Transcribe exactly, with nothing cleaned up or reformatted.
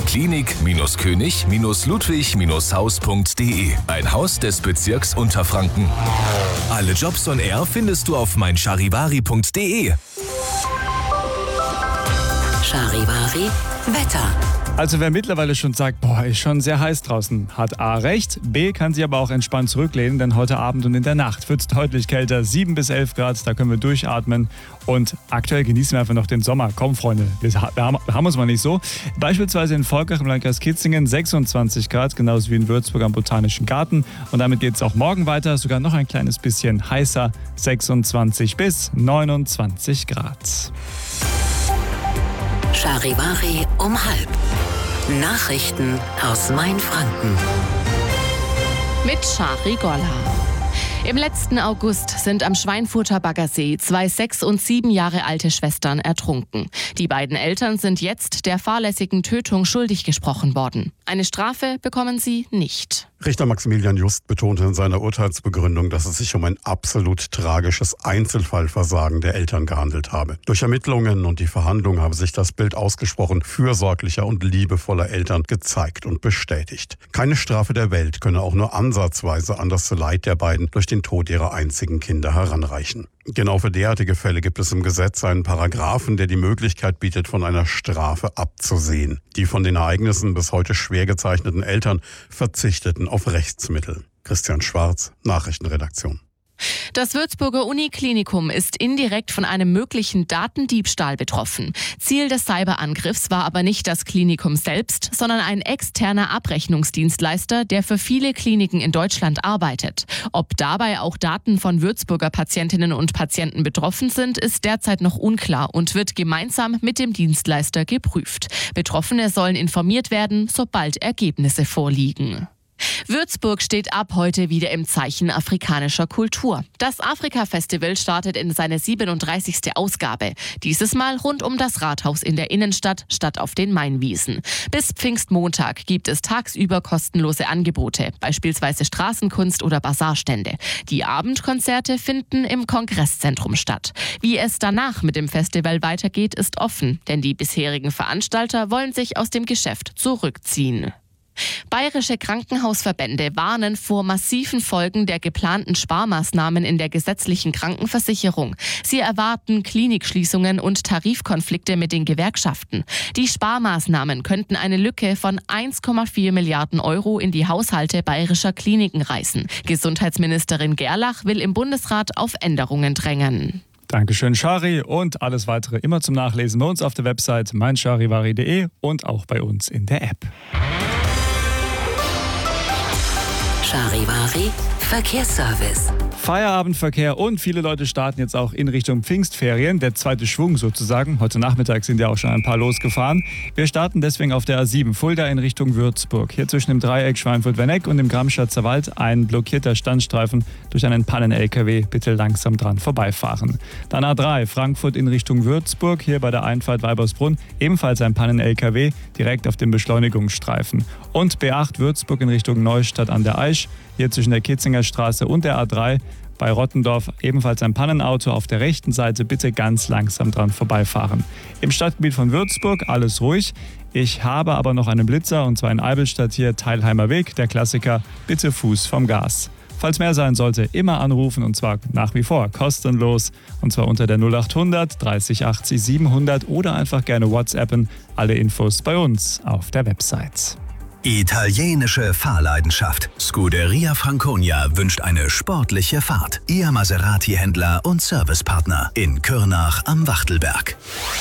klinik-könig-ludwig-haus punkt de. Ein Haus des Bezirks Unterfranken. Alle Jobs on Air findest du auf mein charivari punkt de. Charivari Wetter. Also wer mittlerweile schon sagt, boah, ist schon sehr heiß draußen, hat A recht, B kann sich aber auch entspannt zurücklehnen, denn heute Abend und in der Nacht wird es deutlich kälter, sieben bis elf Grad, da können wir durchatmen und aktuell genießen wir einfach noch den Sommer. Komm Freunde, wir haben, wir haben uns mal nicht so. Beispielsweise in Volkach im Landkreis Kitzingen sechsundzwanzig Grad, genauso wie in Würzburg am Botanischen Garten und damit geht es auch morgen weiter, sogar noch ein kleines bisschen heißer, sechsundzwanzig bis neunundzwanzig Grad. Charivari um halb. Nachrichten aus Mainfranken. Mit Shari Golla. Im letzten August sind am Schweinfurter Baggersee zwei sechs und sieben Jahre alte Schwestern ertrunken. Die beiden Eltern sind jetzt der fahrlässigen Tötung schuldig gesprochen worden. Eine Strafe bekommen sie nicht. Richter Maximilian Just betonte in seiner Urteilsbegründung, dass es sich um ein absolut tragisches Einzelfallversagen der Eltern gehandelt habe. Durch Ermittlungen und die Verhandlung habe sich das Bild ausgesprochen fürsorglicher und liebevoller Eltern gezeigt und bestätigt. Keine Strafe der Welt könne auch nur ansatzweise an das Leid der beiden durch den Tod ihrer einzigen Kinder heranreichen. Genau für derartige Fälle gibt es im Gesetz einen Paragraphen, der die Möglichkeit bietet, von einer Strafe abzusehen. Die von den Ereignissen bis heute schwer gezeichneten Eltern verzichteten auf Rechtsmittel. Christian Schwarz, Nachrichtenredaktion. Das Würzburger Uniklinikum ist indirekt von einem möglichen Datendiebstahl betroffen. Ziel des Cyberangriffs war aber nicht das Klinikum selbst, sondern ein externer Abrechnungsdienstleister, der für viele Kliniken in Deutschland arbeitet. Ob dabei auch Daten von Würzburger Patientinnen und Patienten betroffen sind, ist derzeit noch unklar und wird gemeinsam mit dem Dienstleister geprüft. Betroffene sollen informiert werden, sobald Ergebnisse vorliegen. Würzburg steht ab heute wieder im Zeichen afrikanischer Kultur. Das Afrika-Festival startet in seine siebenunddreißigste Ausgabe. Dieses Mal rund um das Rathaus in der Innenstadt statt auf den Mainwiesen. Bis Pfingstmontag gibt es tagsüber kostenlose Angebote, beispielsweise Straßenkunst oder Basarstände. Die Abendkonzerte finden im Kongresszentrum statt. Wie es danach mit dem Festival weitergeht, ist offen, denn die bisherigen Veranstalter wollen sich aus dem Geschäft zurückziehen. Bayerische Krankenhausverbände warnen vor massiven Folgen der geplanten Sparmaßnahmen in der gesetzlichen Krankenversicherung. Sie erwarten Klinikschließungen und Tarifkonflikte mit den Gewerkschaften. Die Sparmaßnahmen könnten eine Lücke von eins Komma vier Milliarden Euro in die Haushalte bayerischer Kliniken reißen. Gesundheitsministerin Gerlach will im Bundesrat auf Änderungen drängen. Dankeschön, Shari. Und alles weitere immer zum Nachlesen bei uns auf der Website mein charivari punkt de und auch bei uns in der App. Charivari Verkehrsservice. Feierabendverkehr und viele Leute starten jetzt auch in Richtung Pfingstferien, der zweite Schwung sozusagen. Heute Nachmittag sind ja auch schon ein paar losgefahren. Wir starten deswegen auf der A sieben, Fulda in Richtung Würzburg. Hier zwischen dem Dreieck Schweinfurt-Werneck und dem Gramschatzer Wald ein blockierter Standstreifen durch einen Pannen-L K W. Bitte langsam dran vorbeifahren. Dann A drei, Frankfurt in Richtung Würzburg, hier bei der Einfahrt Weibersbrunn ebenfalls ein Pannen-L K W direkt auf dem Beschleunigungsstreifen. Und B acht Würzburg in Richtung Neustadt an der Aisch, hier zwischen der Kitzinger Straße und der A drei. Bei Rottendorf ebenfalls ein Pannenauto auf der rechten Seite, bitte ganz langsam dran vorbeifahren. Im Stadtgebiet von Würzburg alles ruhig. Ich habe aber noch einen Blitzer und zwar in Eibelstadt hier, Teilheimer Weg, der Klassiker, bitte Fuß vom Gas. Falls mehr sein sollte, immer anrufen und zwar nach wie vor kostenlos und zwar unter der null acht hundert dreißig achtzig siebenhundert oder einfach gerne WhatsAppen. Alle Infos bei uns auf der Website. Italienische Fahrleidenschaft. Scuderia Franconia wünscht eine sportliche Fahrt. Ihr Maserati-Händler und Servicepartner in Kürnach am Wachtelberg.